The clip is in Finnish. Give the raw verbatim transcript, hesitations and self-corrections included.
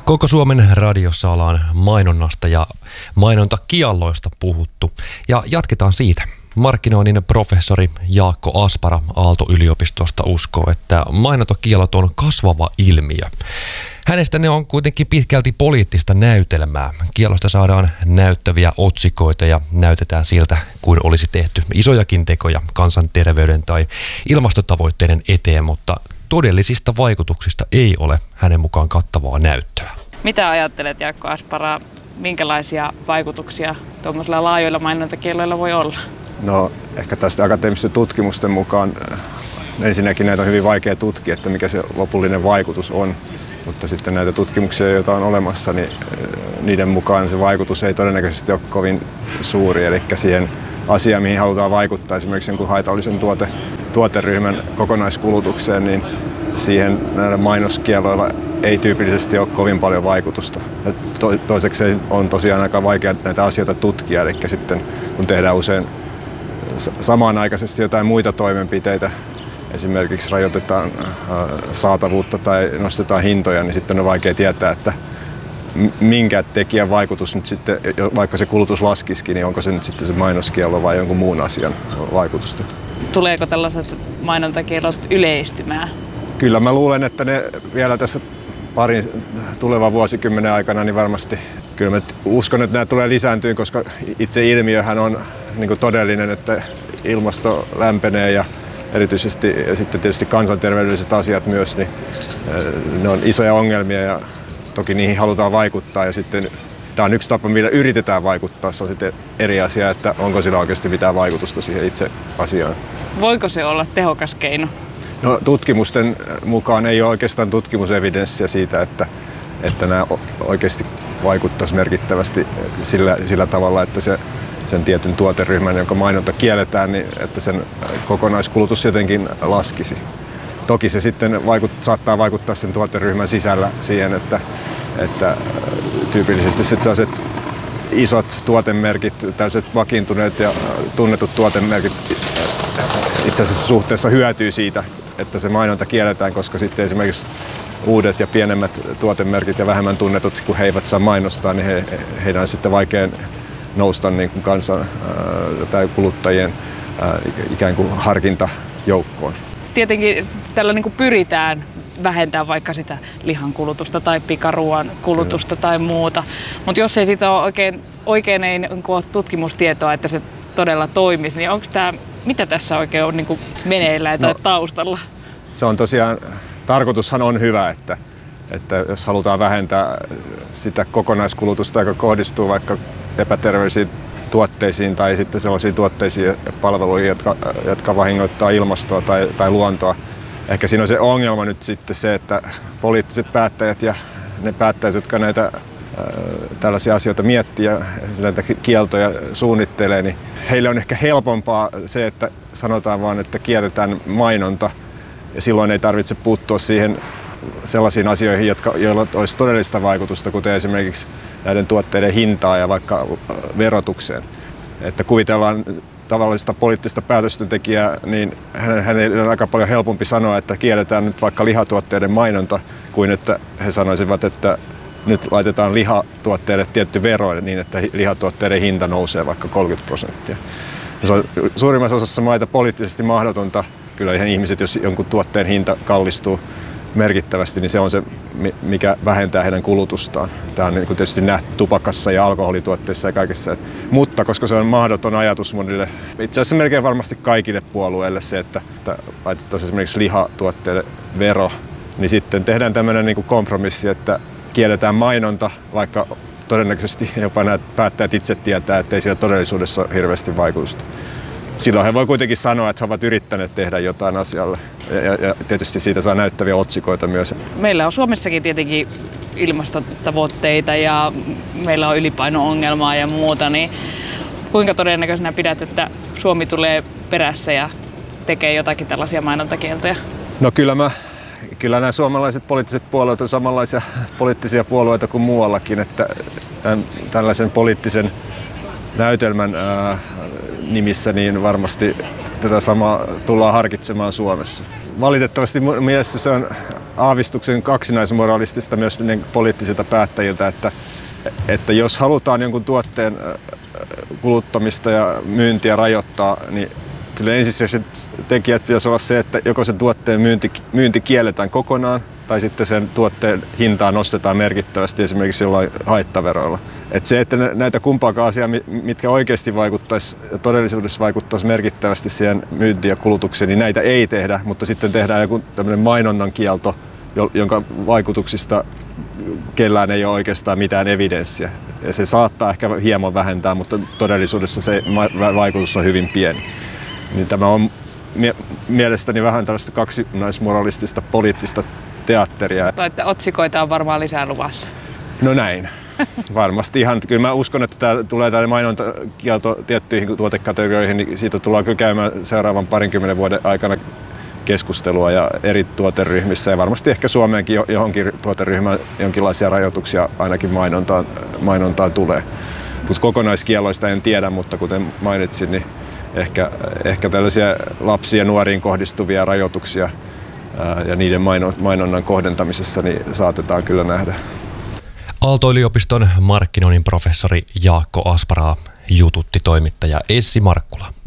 Koko Suomen radiossa ollaan mainonnasta ja mainontakielloista puhuttu. Ja jatketaan siitä. Markkinoinnin professori Jaakko Aspara Aalto-yliopistosta uskoo, että mainontakiellot on kasvava ilmiö. Hänestä ne on kuitenkin pitkälti poliittista näytelmää. Kiellosta saadaan näyttäviä otsikoita ja näytetään siltä, kuin olisi tehty isojakin tekoja kansanterveyden tai ilmastotavoitteiden eteen, mutta todellisista vaikutuksista ei ole hänen mukaan kattavaa näyttöä. Mitä ajattelet, Jaakko Aspara, minkälaisia vaikutuksia tuollaisilla laajoilla mainontakielloilla voi olla? No ehkä tästä akateemisten tutkimusten mukaan ensinnäkin näitä on hyvin vaikea tutkia, että mikä se lopullinen vaikutus on. Mutta sitten näitä tutkimuksia, joita on olemassa, niin niiden mukaan se vaikutus ei todennäköisesti ole kovin suuri. Eli siihen asiaan, mihin halutaan vaikuttaa, esimerkiksi jonkun haitallisen tuote, tuoteryhmän kokonaiskulutukseen, niin siihen näillä mainoskielloilla ei tyypillisesti ole kovin paljon vaikutusta. To, toiseksi on tosiaan aika vaikea näitä asioita tutkia, eli sitten kun tehdään usein samanaikaisesti jotain muita toimenpiteitä, esimerkiksi rajoitetaan saatavuutta tai nostetaan hintoja, niin sitten on vaikea tietää, että minkä tekijän vaikutus nyt sitten, vaikka se kulutus laskisikin, niin onko se nyt sitten se mainoskiello vai jonkun muun asian vaikutusta. Tuleeko tällaiset mainontakiellot yleistymään? Kyllä mä luulen, että ne vielä tässä parin tulevan vuosikymmenen aikana niin varmasti, kyllä mä uskon, että nämä tulee lisääntyä, koska itse ilmiöhän on niin kuin todellinen, että ilmasto lämpenee ja erityisesti ja sitten tietysti kansanterveydelliset asiat myös, niin ne on isoja ongelmia ja toki niihin halutaan vaikuttaa ja sitten tämä on yksi tapa, millä yritetään vaikuttaa. Se on sitten eri asia, että onko sillä oikeasti mitään vaikutusta siihen itse asiaan. Voiko se olla tehokas keino? No, tutkimusten mukaan ei ole oikeastaan tutkimusevidenssiä siitä, että, että nämä oikeasti vaikuttaisi merkittävästi sillä, sillä tavalla, että se sen tietyn tuoteryhmän, jonka mainonta kielletään, niin että sen kokonaiskulutus jotenkin laskisi. Toki se sitten vaikut, saattaa vaikuttaa sen tuoteryhmän sisällä siihen, että, että tyypillisesti sellaiset isot tuotemerkit, tällaiset vakiintuneet ja tunnetut tuotemerkit itse asiassa suhteessa hyötyy siitä, että se mainonta kielletään, koska sitten esimerkiksi uudet ja pienemmät tuotemerkit ja vähemmän tunnetut, kun he eivät saa mainostaa, niin he, heidän on sitten vaikea nousta niin kuin kansan ää, tai kuluttajien ää, ikään kuin harkintajoukkoon. Tietenkin tällä niin kuin pyritään vähentämään vaikka sitä lihan kulutusta tai pikaruoan kulutusta Kyllä. tai muuta, mutta jos ei siitä ole oikein, oikein ei ole tutkimustietoa, että se todella toimisi, niin onko tämä, mitä tässä oikein on niin kuin meneillään tai no, taustalla? Se on tosiaan, tarkoitushan on hyvä, että, että jos halutaan vähentää sitä kokonaiskulutusta, joka kohdistuu vaikka epäterveellisiin tuotteisiin tai sitten sellaisiin tuotteisiin ja palveluihin, jotka, jotka vahingoittaa ilmastoa tai, tai luontoa. Ehkä siinä on se ongelma nyt sitten se, että poliittiset päättäjät ja ne päättäjät, jotka näitä ää, tällaisia asioita miettii ja näitä kieltoja suunnittelee, niin heille on ehkä helpompaa se, että sanotaan vaan, että kielletään mainonta ja silloin ei tarvitse puuttua siihen sellaisiin asioihin, jotka, joilla olisi todellista vaikutusta, kuten esimerkiksi näiden tuotteiden hintaa ja vaikka verotukseen. Että kuvitellaan tavallista poliittista päätöstentekijää, niin hänelle on aika paljon helpompi sanoa, että kielletään nyt vaikka lihatuotteiden mainonta, kuin että he sanoisivat, että nyt laitetaan lihatuotteille tietty vero niin, että lihatuotteiden hinta nousee vaikka kolmekymmentä prosenttia. Se on suurimmassa osassa maita poliittisesti mahdotonta. Kyllä ihan ihmiset, jos jonkun tuotteen hinta kallistuu merkittävästi, niin se on se, mikä vähentää heidän kulutustaan. Tämä on tietysti nähty tupakassa ja alkoholituotteissa ja kaikessa. Mutta koska se on mahdoton ajatus monille, itse asiassa melkein varmasti kaikille puolueille se, että, että laitettaisiin esimerkiksi lihatuotteille vero, niin sitten tehdään tämmöinen niin kuin kompromissi, että kielletään mainonta, vaikka todennäköisesti jopa nämä päättäjät itse tietää, että ei sillä todellisuudessa ole hirveästi vaikutusta. Silloin he voi kuitenkin sanoa, että he ovat yrittäneet tehdä jotain asialle. Ja, ja, ja tietysti siitä saa näyttäviä otsikoita myös. Meillä on Suomessakin tietenkin ilmastotavoitteita ja meillä on ylipaino-ongelmaa ja muuta. Niin kuinka todennäköisenä pidät, että Suomi tulee perässä ja tekee jotakin tällaisia mainontakieltoja? No kyllä, mä, kyllä nämä suomalaiset poliittiset puolueet on samanlaisia poliittisia puolueita kuin muuallakin. Että tämän, tällaisen poliittisen näytelmän ää, nimissä niin varmasti tätä samaa tullaan harkitsemaan Suomessa. Valitettavasti mun mielestä se on aavistuksen kaksinaismoralistista myös poliittisilta päättäjiltä, että, että jos halutaan jonkun tuotteen kuluttamista ja myyntiä rajoittaa, niin kyllä ensisijaiset tekijät pitäisi olla se, että joko sen tuotteen myynti, myynti kielletään kokonaan tai sitten sen tuotteen hintaa nostetaan merkittävästi esimerkiksi jollain haittaveroilla. Et se, että näitä kumpaakaan asiaa, mitkä oikeasti vaikuttaisi, todellisuudessa vaikuttaisi merkittävästi siihen myyntiin ja kulutukseen, niin näitä ei tehdä, mutta sitten tehdään joku tämmöinen mainonnan kielto, jonka vaikutuksista kellään ei ole oikeastaan mitään evidenssiä. Ja se saattaa ehkä hieman vähentää, mutta todellisuudessa se vaikutus on hyvin pieni. Niin tämä on mie- mielestäni vähän tällaista kaksinaismoralistista poliittista teatteria. Tai että otsikoita on varmaan lisää luvassa. No näin. Varmasti ihan. Kyllä mä uskon, että tämä tulee tämä mainontakielto tiettyihin tuotekategorioihin, niin siitä tullaan kyllä käymään seuraavan parinkymmenen vuoden aikana keskustelua ja eri tuoteryhmissä ja varmasti ehkä Suomeenkin johonkin tuoteryhmään jonkinlaisia rajoituksia ainakin mainontaan, mainontaan tulee. Mutta kokonaiskieloista en tiedä, mutta kuten mainitsin, niin ehkä, ehkä tällaisia lapsiin ja nuoriin kohdistuvia rajoituksia ää, ja niiden mainonnan kohdentamisessa niin saatetaan kyllä nähdä. Aalto-yliopiston markkinoinnin professori Jaakko Asparaa jututti toimittaja Essi Markkula.